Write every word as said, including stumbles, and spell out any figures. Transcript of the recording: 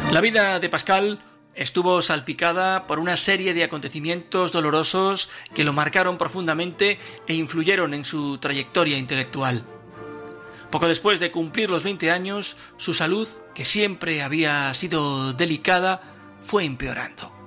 La vida de Pascal estuvo salpicada por una serie de acontecimientos dolorosos que lo marcaron profundamente e influyeron en su trayectoria intelectual. Poco después de cumplir los veinte años, su salud, que siempre había sido delicada, fue empeorando.